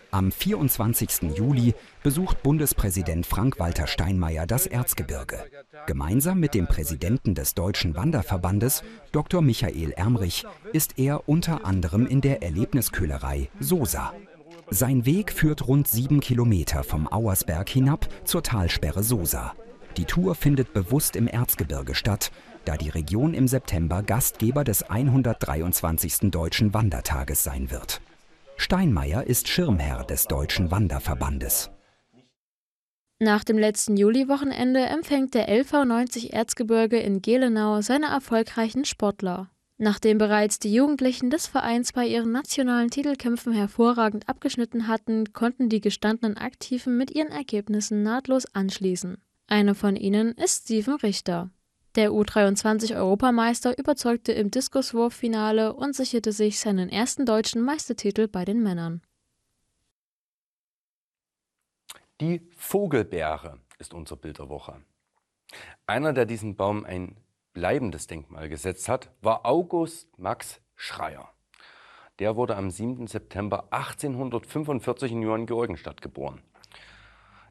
Am 24. Juli besucht Bundespräsident Frank-Walter Steinmeier das Erzgebirge. Gemeinsam mit dem Präsidenten des Deutschen Wanderverbandes, Dr. Michael Ermrich, ist er unter anderem in der Erlebnisköhlerei Sosa. Sein Weg führt rund 7 Kilometer vom Auersberg hinab zur Talsperre Sosa. Die Tour findet bewusst im Erzgebirge statt, da die Region im September Gastgeber des 123. Deutschen Wandertages sein wird. Steinmeier ist Schirmherr des Deutschen Wanderverbandes. Nach dem letzten Juliwochenende empfängt der LV 90 Erzgebirge in Gelenau seine erfolgreichen Sportler. Nachdem bereits die Jugendlichen des Vereins bei ihren nationalen Titelkämpfen hervorragend abgeschnitten hatten, konnten die gestandenen Aktiven mit ihren Ergebnissen nahtlos anschließen. Einer von ihnen ist Steven Richter. Der U23-Europameister überzeugte im Diskuswurffinale und sicherte sich seinen ersten deutschen Meistertitel bei den Männern. Die Vogelbeere ist unser Bild der Woche. Einer, der diesem Baum ein bleibendes Denkmal gesetzt hat, war August Max Schreyer. Der wurde am 7. September 1845 in Johanngeorgenstadt geboren.